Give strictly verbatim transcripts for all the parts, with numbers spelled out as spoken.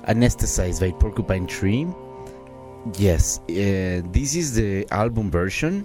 Anesthetized by Porcupine Tree. Yes, uh, this is the album version.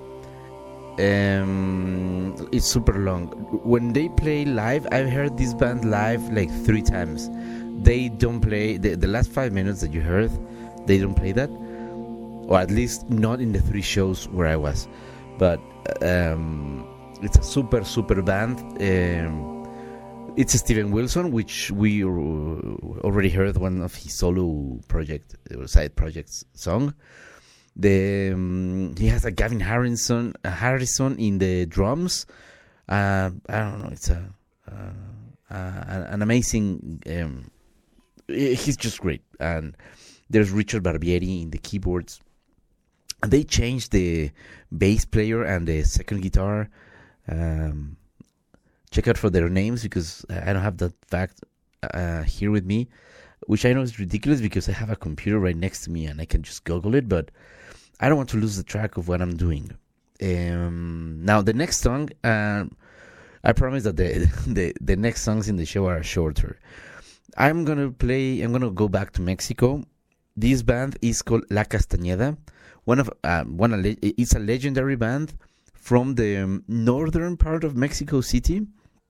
Um, it's super long. When they play live, I've heard this band live like three times. They don't play the, the last five minutes that you heard. They don't play that, or at least not in the three shows where I was. But um, it's a super super band. Um, it's Steven Wilson, which we already heard one of his solo project or side projects song. The um, he has a Gavin Harrison uh, Harrison in the drums. Uh, I don't know. It's a uh, uh, an amazing. Um, he's just great. And there's Richard Barbieri in the keyboards. And they changed the bass player and the second guitar. Um, check out for their names because I don't have that fact uh, here with me, which I know is ridiculous because I have a computer right next to me and I can just Google it. But I don't want to lose the track of what I'm doing. Um, now, the next song, uh, I promise that the, the the next songs in the show are shorter. I'm going to play, I'm going to go back to Mexico. This band is called La Castañeda. One of, uh, one, it's a legendary band from the um, northern part of Mexico City.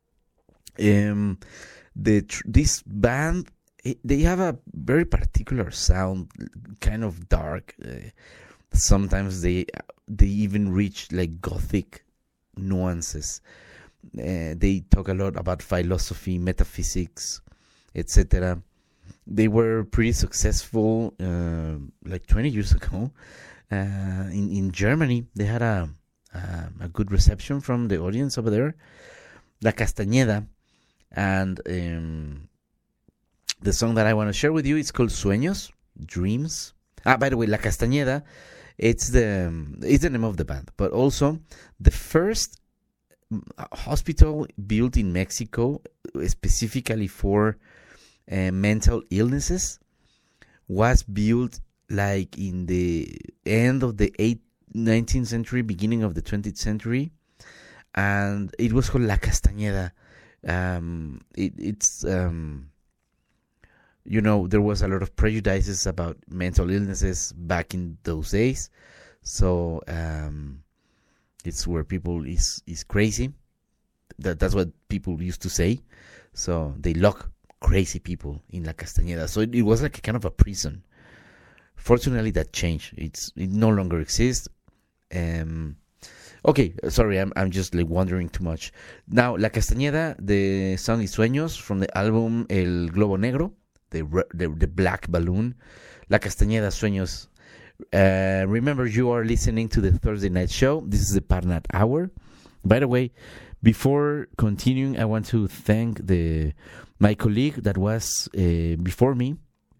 Um, the This band, they have a very particular sound, kind of dark. Uh, Sometimes they they even reach like gothic nuances. Uh, they talk a lot about philosophy, metaphysics, et cetera. They were pretty successful uh, like twenty years ago uh, in in Germany. They had a, a a good reception from the audience over there. La Castañeda, and um, the song that I want to share with you is called Sueños, Dreams. Ah, by the way, La Castañeda. It's the it's the name of the band, but also the first hospital built in Mexico specifically for uh, mental illnesses was built like in the end of the eighth, nineteenth century, beginning of the twentieth century, and it was called La Castañeda. Um, it, it's um, you know, there was a lot of prejudices about mental illnesses back in those days. So um, it's where people is, is crazy. That That's what people used to say. So they lock crazy people in La Castañeda. So it, it was like a kind of a prison. Fortunately, that changed. It's It no longer exists. Um, okay, sorry, I'm I'm just like wandering too much. Now, La Castañeda, the song is Sueños from the album El Globo Negro. The, the the black balloon, La Castañeda, Sueños. Uh, remember, you are listening to the Thursday night show. This is the Parnat Hour. By the way, before continuing, I want to thank the my colleague that was uh, before me,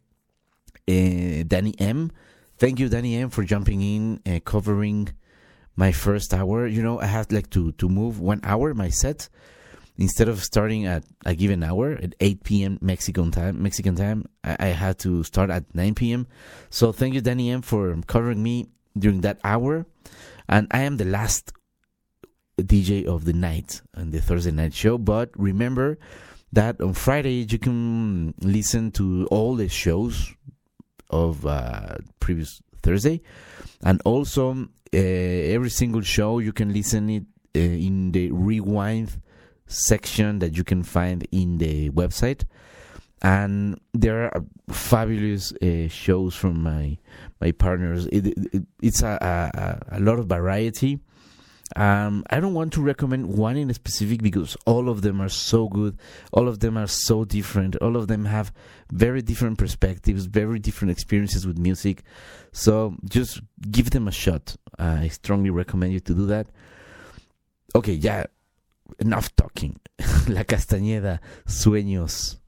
uh, Danny M. Thank you, Danny M, for jumping in and covering my first hour. You know, I had like to to move one hour my set. Instead of starting at a given hour at eight p.m. Mexican time, Mexican time, I, I had to start at nine p.m. So thank you, Danny M, for covering me during that hour. And I am the last D J of the night on the Thursday night show. But remember that on Friday you can listen to all the shows of uh, previous Thursday, and also uh, every single show you can listen it uh, in the rewind section that you can find in the website. And there are fabulous uh, shows from my my partners. It, it, it's a, a, a lot of variety. Um, I don't want to recommend one in specific because all of them are so good. All of them are so different. All of them have very different perspectives, very different experiences with music. So just give them a shot. I strongly recommend you to do that. Okay, yeah. Enough talking. La Castañeda, Sueños.